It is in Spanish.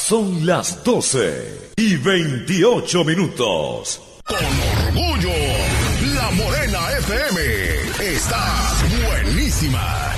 Son las 12:28. Con orgullo, La Morena FM está buenísima.